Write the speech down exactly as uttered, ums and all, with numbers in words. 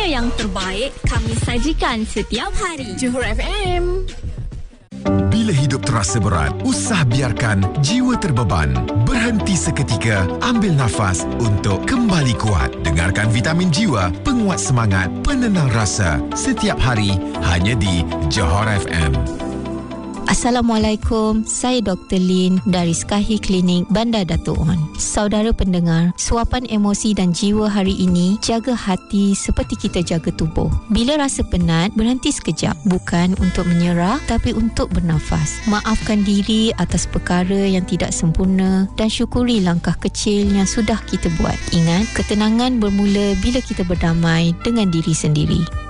Hanya yang terbaik kami sajikan setiap hari. Johor F M. Bila hidup terasa berat, usah biarkan jiwa terbeban. Berhenti seketika, ambil nafas untuk kembali kuat. Dengarkan Vitamin Jiwa, penguat semangat, penenang rasa. Setiap hari, hanya di Johor F M. Assalamualaikum, saya Doktor Lin dari Sky Klinik Bandar Dato' On. Saudara pendengar, suapan emosi dan jiwa hari ini, jaga hati seperti kita jaga tubuh. Bila rasa penat, berhenti sekejap. Bukan untuk menyerah, tapi untuk bernafas. Maafkan diri atas perkara yang tidak sempurna dan syukuri langkah kecil yang sudah kita buat. Ingat, ketenangan bermula bila kita berdamai dengan diri sendiri.